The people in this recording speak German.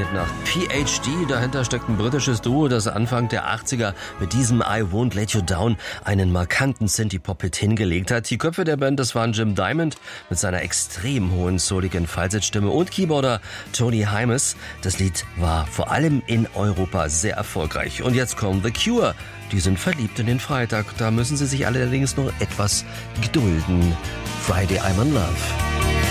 klingt nach PhD. Dahinter steckt ein britisches Duo, das Anfang der 80er mit diesem I Won't Let You Down einen markanten Synthie-Pop-Hit hingelegt hat. Die Köpfe der Band, das waren Jim Diamond mit seiner extrem hohen souligen Falsettstimme und Keyboarder Tony Hymes. Das Lied war vor allem in Europa sehr erfolgreich. Und jetzt kommt The Cure. Die sind verliebt in den Freitag. Da müssen sie sich allerdings noch etwas gedulden. Friday I'm in Love.